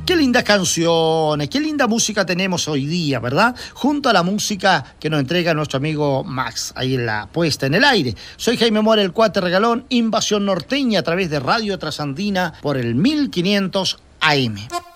Qué lindas canciones, qué linda música tenemos hoy día, ¿verdad? Junto a la música que nos entrega nuestro amigo Max, ahí en la puesta en el aire. Soy Jaime Mora, el Cuate Regalón, Invasión Norteña a través de Radio Trasandina por el 1500 AM.